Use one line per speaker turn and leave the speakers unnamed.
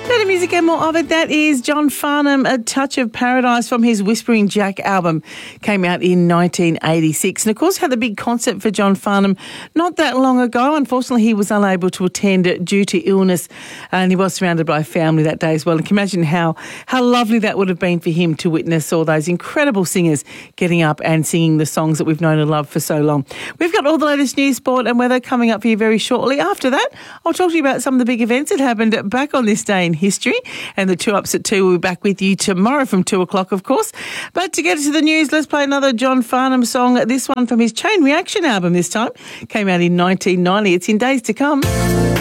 Better music and more of it. That is John Farnham, A Touch of Paradise from his Whispering Jack album. Came out in 1986. And of course, had the big concert for John Farnham not that long ago. Unfortunately, he was unable to attend due to illness, and he was surrounded by family that day as well. And can you imagine how lovely that would have been for him to witness all those incredible singers getting up and singing the songs that we've known and loved for so long. We've got all the latest news, sport and weather coming up for you very shortly. After that, I'll talk to you about some of the big events that happened back on this day in history, and the 2 Ups at 2 will be back with you tomorrow from 2 o'clock, of course. But to get to the news, let's play another John Farnham song. This one from his Chain Reaction album this time. Came out in 1990. It's In Days to Come.